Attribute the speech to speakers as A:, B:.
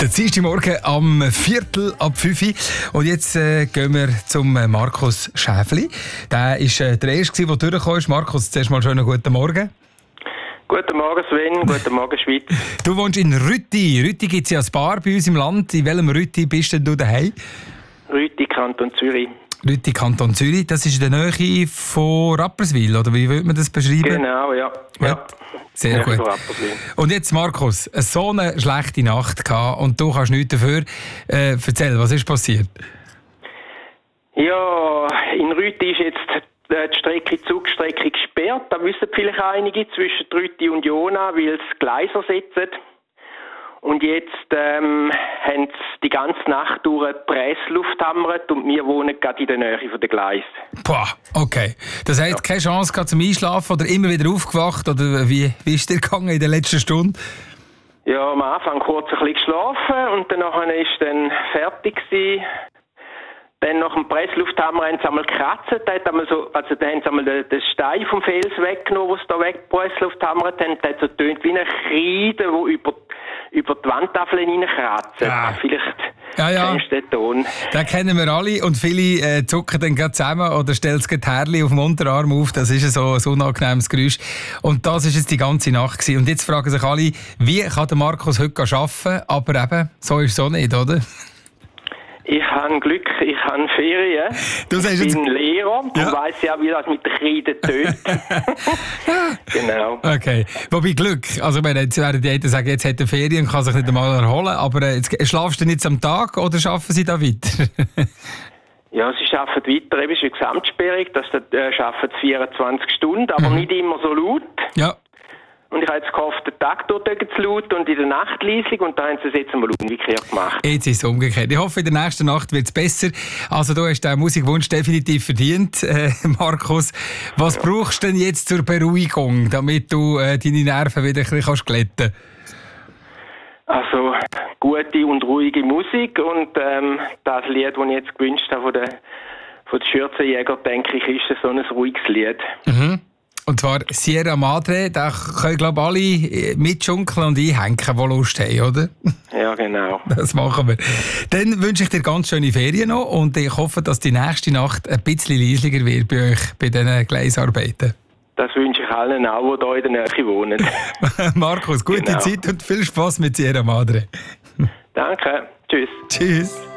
A: Der Dienstagmorgen am 4:45. Und jetzt gehen wir zum Markus Schäfli. Der war der Erste, der durchgekommen ist. Markus, zuerst mal schönen guten Morgen.
B: Guten Morgen Sven, guten Morgen Schweiz.
A: Du wohnst in Rütti. Rütti gibt es ja ein paar bei uns im Land. In welchem Rütti bist denn du daheim?
B: Rütti, Kanton Zürich.
A: Rütti, Kanton Zürich. Das ist in der Nähe von Rapperswil, oder wie würde man das beschreiben?
B: Genau, ja.
A: Sehr gut. Und jetzt, Markus, so eine schlechte Nacht gehabt und du kannst nichts dafür. Erzähl, was ist passiert?
B: Ja, in Rütti ist jetzt die Zugstrecke gesperrt. Da wissen vielleicht einige zwischen Rütti und Jona, weil es Gleise ersetzen. Und jetzt haben sie die ganze Nacht durch die Pressluft hammert und wir wohnen gerade in der Nähe von den Gleisen.
A: Boah, okay. Das heisst, keine Chance gehabt zum Einschlafen oder immer wieder aufgewacht? Oder wie ist dir gegangen in der letzten Stunde?
B: Ja, am Anfang kurz ein bisschen geschlafen und danach war es dann fertig gewesen. Dann nach dem Presslufthammer haben sie einmal gekratzt, da haben sie einmal den Stein vom Fels weggenommen, wo sie da weg Presslufthammert haben. Da hat so tönt wie ein Kreide, der über die Wandtafeln reinkratzt.
A: Ja.
B: Vielleicht
A: kennst
B: du den Ton.
A: Den kennen wir alle und viele zucken dann gerade zusammen oder stellen das Gitarre auf dem Unterarm auf. Das ist so ein unangenehmes Geräusch. Und das war jetzt die ganze Nacht gewesen. Und jetzt fragen sich alle, wie kann der Markus heute arbeiten? Aber eben, so ist es auch nicht, oder?
B: Ich habe Glück, ich habe Ferien. Ich bin Lehrer und weiss ja, wie das mit den Kreiden tönt. Genau.
A: Okay. Wobei Glück, also ich meine, jetzt werden die einen sagen, jetzt hat er Ferien und kann sich nicht einmal erholen, aber jetzt, schlafst du jetzt am Tag oder arbeiten Sie da weiter?
B: Ja, sie arbeiten weiter, eben ist eine Gesamtsperrung, das arbeiten 24 Stunden, aber nicht immer so laut.
A: Ja.
B: Und ich habe jetzt gehofft, den Tag dort zu laut und in der Nacht leislich und da haben sie es jetzt einmal umgekehrt gemacht.
A: Jetzt ist es umgekehrt. Ich hoffe, in der nächsten Nacht wird es besser. Also du hast den Musikwunsch definitiv verdient, Markus. Was brauchst du denn jetzt zur Beruhigung, damit du deine Nerven wieder ein bisschen glätten kannst?
B: Also gute und ruhige Musik und das Lied, das ich jetzt gewünscht habe von den Schürzenjäger, denke ich, ist so ein ruhiges Lied.
A: Mhm. Und zwar Sierra Madre, da können, glaube ich, alle mitschunkeln und einhängen, die Lust haben, oder?
B: Ja, genau.
A: Das machen wir. Dann wünsche ich dir ganz schöne Ferien noch und ich hoffe, dass die nächste Nacht ein bisschen leislicher wird bei euch, bei diesen Gleisarbeiten.
B: Das wünsche ich allen auch, die hier in der Nähe wohnen.
A: Markus, gute Zeit und viel Spass mit Sierra Madre.
B: Danke. Tschüss.
A: Tschüss.